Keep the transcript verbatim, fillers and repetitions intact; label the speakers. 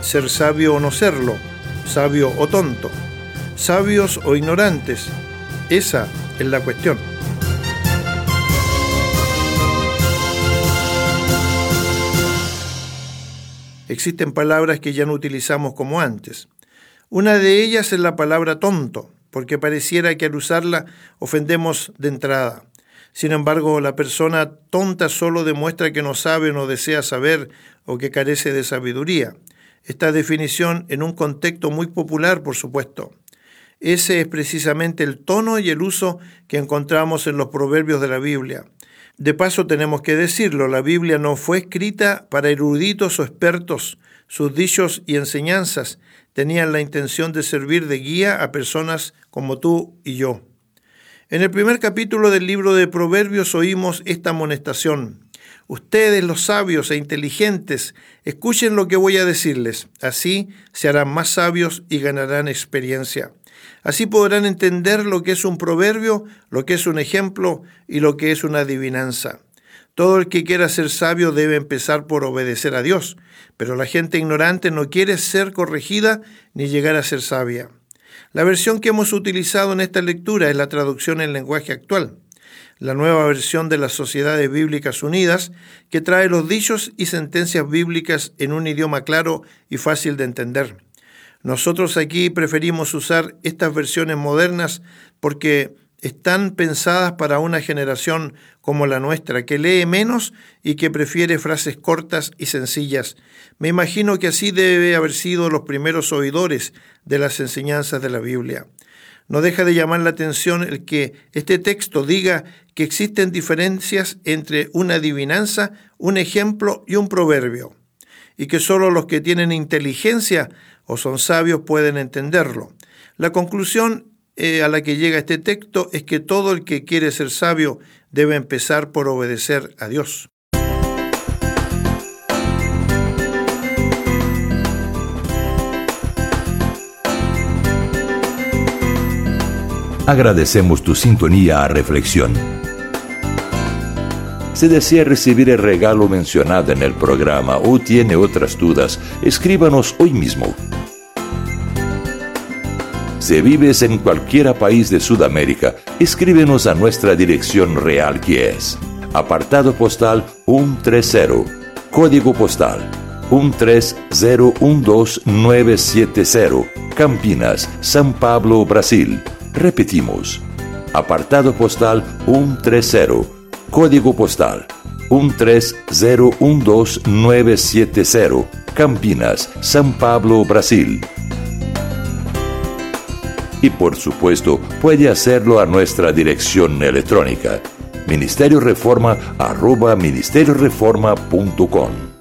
Speaker 1: ser sabio o no serlo, sabio o tonto, sabios o ignorantes. Esa es la cuestión. Existen palabras que ya no utilizamos como antes. Una de ellas es la palabra tonto, porque pareciera que al usarla ofendemos de entrada. Sin embargo, la persona tonta solo demuestra que no sabe o no desea saber o que carece de sabiduría. Esta definición en un contexto muy popular, por supuesto. Ese es precisamente el tono y el uso que encontramos en los proverbios de la Biblia. De paso tenemos que decirlo, la Biblia no fue escrita para eruditos o expertos. Sus dichos y enseñanzas tenían la intención de servir de guía a personas como tú y yo. En el primer capítulo del libro de Proverbios oímos esta amonestación. Ustedes, los sabios e inteligentes, escuchen lo que voy a decirles. Así se harán más sabios y ganarán experiencia. Así podrán entender lo que es un proverbio, lo que es un ejemplo y lo que es una adivinanza. Todo el que quiera ser sabio debe empezar por obedecer a Dios, pero la gente ignorante no quiere ser corregida ni llegar a ser sabia. La versión que hemos utilizado en esta lectura es la traducción en lenguaje actual, la nueva versión de las Sociedades Bíblicas Unidas, que trae los dichos y sentencias bíblicas en un idioma claro y fácil de entender. Nosotros aquí preferimos usar estas versiones modernas porque están pensadas para una generación como la nuestra, que lee menos y que prefiere frases cortas y sencillas. Me imagino que así debe haber sido los primeros oidores de las enseñanzas de la Biblia. No deja de llamar la atención el que este texto diga que existen diferencias entre una adivinanza, un ejemplo y un proverbio, y que solo los que tienen inteligencia o son sabios pueden entenderlo. La conclusión eh, a la que llega este texto es que todo el que quiere ser sabio debe empezar por obedecer a Dios.
Speaker 2: Agradecemos tu sintonía a Reflexión. Si desea recibir el regalo mencionado en el programa o tiene otras dudas, escríbanos hoy mismo. Si vives en cualquier país de Sudamérica, escríbenos a nuestra dirección real, que es apartado postal ciento treinta, código postal uno tres cero uno dos nueve siete cero, Campinas, São Paulo, Brasil. Repetimos, apartado postal ciento treinta, código postal uno tres cero uno dos nueve siete cero, Campinas, São Paulo, Brasil. Y por supuesto, puede hacerlo a nuestra dirección electrónica, ministerio reforma arroba ministerio reforma punto com.